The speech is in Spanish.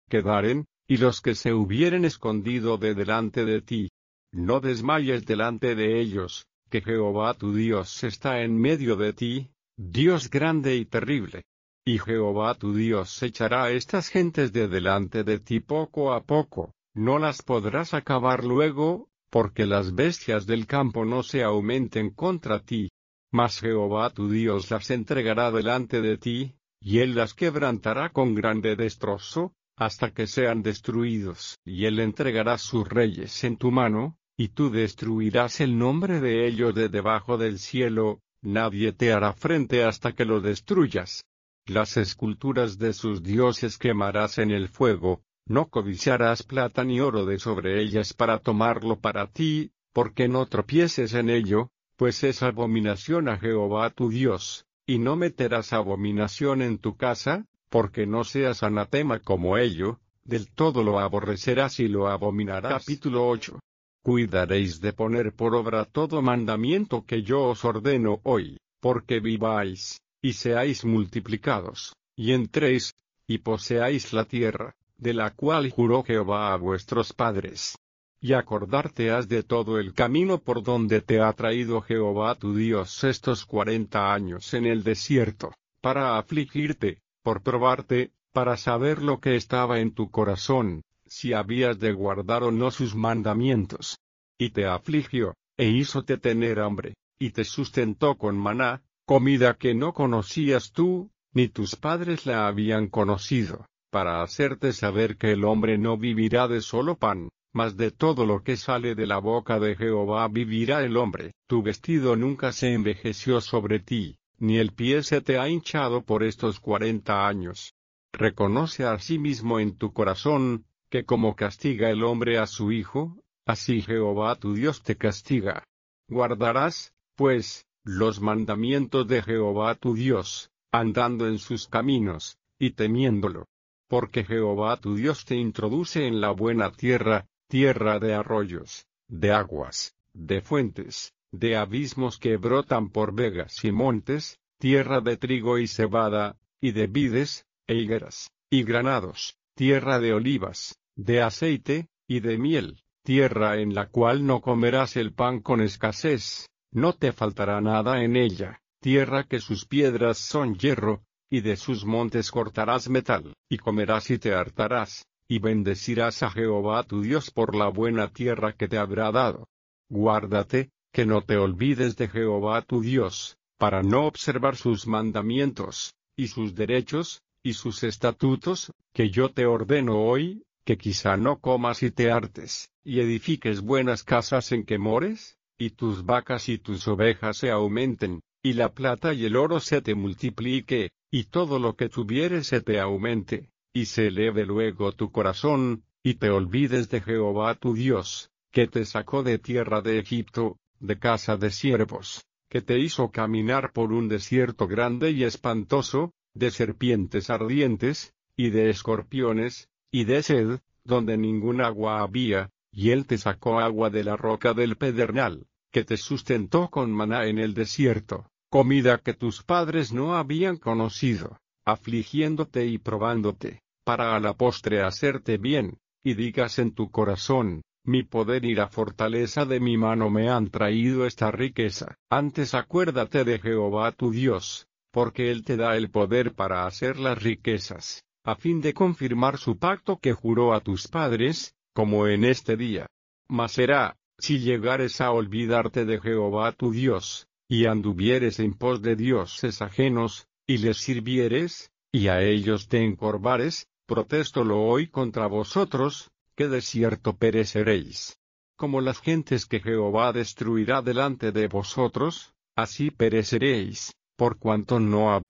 quedaren, y los que se hubieren escondido de delante de ti. No desmayes delante de ellos, que Jehová tu Dios está en medio de ti, Dios grande y terrible. Y Jehová tu Dios echará a estas gentes de delante de ti poco a poco, no las podrás acabar luego, porque las bestias del campo no se aumenten contra ti. Mas Jehová tu Dios las entregará delante de ti, y él las quebrantará con grande destrozo, hasta que sean destruidos. Y él entregará sus reyes en tu mano, y tú destruirás el nombre de ellos de debajo del cielo, nadie te hará frente hasta que lo destruyas. Las esculturas de sus dioses quemarás en el fuego, no codiciarás plata ni oro de sobre ellas para tomarlo para ti, porque no tropieces en ello, pues es abominación a Jehová tu Dios, y no meterás abominación en tu casa, porque no seas anatema como ello, del todo lo aborrecerás y lo abominarás. Capítulo 8. Cuidaréis de poner por obra todo mandamiento que yo os ordeno hoy, porque viváis, y seáis multiplicados, y entréis, y poseáis la tierra, de la cual juró Jehová a vuestros padres. Y acordarte has de todo el camino por donde te ha traído Jehová tu Dios estos 40 años en el desierto, para afligirte, por probarte, para saber lo que estaba en tu corazón, si habías de guardar o no sus mandamientos. Y te afligió, e hízote tener hambre, y te sustentó con maná, comida que no conocías tú, ni tus padres la habían conocido, para hacerte saber que el hombre no vivirá de solo pan, mas de todo lo que sale de la boca de Jehová vivirá el hombre. Tu vestido nunca se envejeció sobre ti, ni el pie se te ha hinchado por estos 40 años. Reconoce asimismo en tu corazón, que como castiga el hombre a su hijo, así Jehová tu Dios te castiga. Guardarás, pues, los mandamientos de Jehová tu Dios, andando en sus caminos, y temiéndolo. Porque Jehová tu Dios te introduce en la buena tierra, tierra de arroyos, de aguas, de fuentes, de abismos que brotan por vegas y montes, tierra de trigo y cebada, y de vides, e higueras, y granados, tierra de olivas, de aceite, y de miel, tierra en la cual no comerás el pan con escasez, no te faltará nada en ella, tierra que sus piedras son hierro, y de sus montes cortarás metal, y comerás y te hartarás, y bendecirás a Jehová tu Dios por la buena tierra que te habrá dado. Guárdate, que no te olvides de Jehová tu Dios, para no observar sus mandamientos, y sus derechos, y sus estatutos, que yo te ordeno hoy, que quizá no comas y te hartes, y edifiques buenas casas en que mores, y tus vacas y tus ovejas se aumenten, y la plata y el oro se te multiplique, y todo lo que tuvieres se te aumente, y se eleve luego tu corazón, y te olvides de Jehová tu Dios, que te sacó de tierra de Egipto, de casa de siervos, que te hizo caminar por un desierto grande y espantoso, de serpientes ardientes, y de escorpiones, y de sed, donde ningún agua había, y él te sacó agua de la roca del pedernal, que te sustentó con maná en el desierto, comida que tus padres no habían conocido, afligiéndote y probándote, para a la postre hacerte bien, y digas en tu corazón, mi poder y la fortaleza de mi mano me han traído esta riqueza. Antes acuérdate de Jehová tu Dios, porque él te da el poder para hacer las riquezas, a fin de confirmar su pacto que juró a tus padres, como en este día. Mas será, si llegares a olvidarte de Jehová tu Dios, y anduvieres en pos de dioses ajenos, y les sirvieres, y a ellos te encorvares, protéstolo hoy contra vosotros, que de cierto pereceréis. Como las gentes que Jehová destruirá delante de vosotros, así pereceréis, por cuanto no